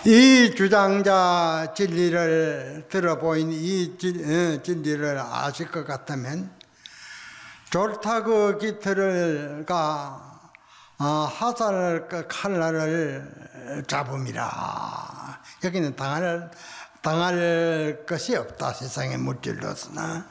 이 주장자 진리를 들어보인 이 진리를 아실 것 같다면 졸타그 깃털과 화살 칼날을 잡음이라. 여기는 당할 것이 없다. 세상의 물질로서나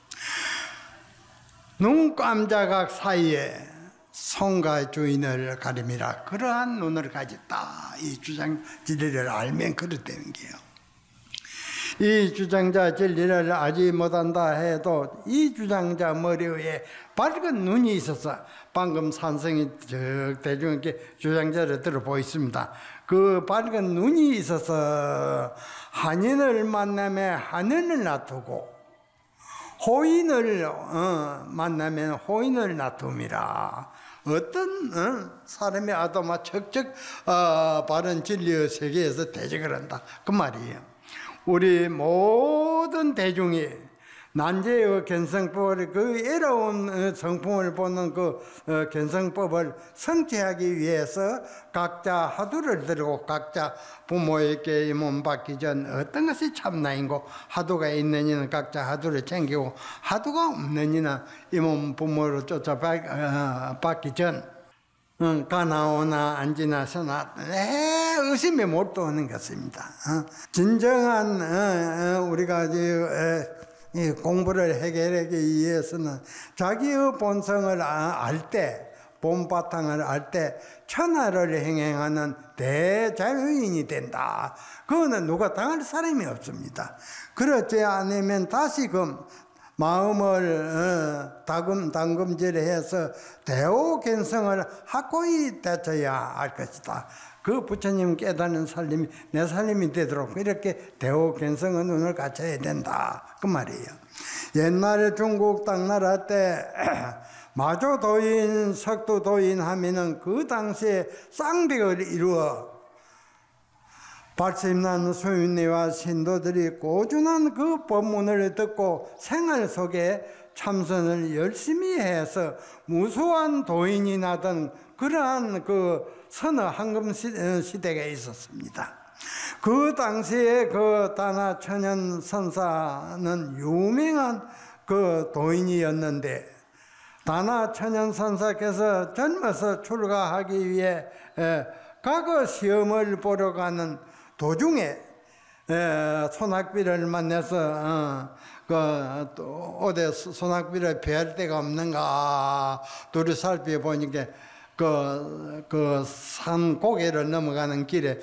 눈 깜자각 사이에 손과 주인을 가림이라. 그러한 눈을 가졌다. 이 주장 진리를 알면 그렇다는 게요. 이 주장자 진리를 알지 못한다 해도 이 주장자 머리 위에 밝은 눈이 있어서 방금 산성이 대중에게 주장자를 들어보였습니다. 그 밝은 눈이 있어서 한인을 만나면 한인을 놔두고 호인을 만나면 호인을 놔둡니다. 어떤 사람이 아도마 척척 바른 진리의 세계에서 대적을 한다 그 말이에요. 우리 모든 대중이 난제의 견성법을 그 애로운 성품을 보는 그 견성법을 성취하기 위해서 각자 화두를 들고 각자 부모에게 임원 받기 전 어떤 것이 참나인고 화두가 있는 이는 각자 화두를 챙기고 화두가 없는 이는 임원 부모로 쫓아받기 전 가나오나 앉으나 서나 의심에 몰두하는 것입니다. 진정한 우리가 이 공부를 해결하기 위해서는 자기의 본성을 알 때, 본바탕을 알 때 천하를 행행하는 대자유인이 된다. 그거는 누가 당할 사람이 없습니다. 그렇지 않으면 다시금 마음을 담금질해서 대오견성을 확고히 되쳐야 할 것이다. 그 부처님 깨닫는 살림이 내 살림이 되도록 이렇게 대오견성의 눈을 갖춰야 된다 그 말이에요. 옛날 중국 당나라 때 마조도인, 석도도인 하면은 그 당시에 쌍벽을 이루어 발심난 수인네와 신도들이 꾸준한 그 법문을 듣고 생활 속에 참선을 열심히 해서 무수한 도인이 나던 그러한 그 선어 황금 시대가 있었습니다. 그 당시에 그 다나천연 선사는 유명한 그 도인이었는데 다나천연 선사께서 젊어서 출가하기 위해 과거 시험을 보러 가는 도중에 소낙비를 만나서 어디 소낙비를 배할 데가 없는가 둘이 살펴보니까 그 산 고개를 넘어가는 길에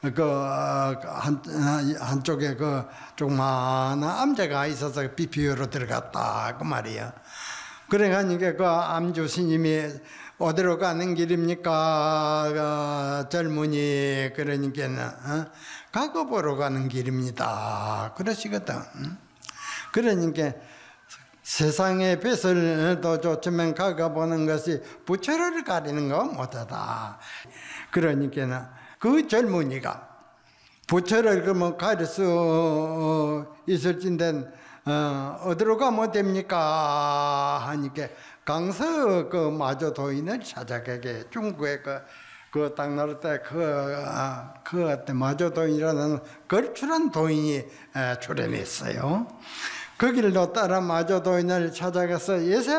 한쪽에 그 조그마한 암자가 있어서 비피어로 들어갔다 그 말이에요. 그러니까 그 암주 스님이 어디로 가는 길입니까? 젊은이 그러니까는 과거 보러 가는 길입니다. 그러시거든. 그러니까 세상의 빛을 더 좋지만 과거 보는 것이 부처를 가리는 거 못하다. 그러니까 그 젊은이가 부처를 그러면 가릴 수 있을진데 어디로 가면 됩니까? 하니까 강서 그 마조도인을 찾아가게 중국의 그 당나라 때 그 마조도인이라는 걸출한 도인이 출연했어요. 그 길로 따라 마조도인을 찾아가서 예세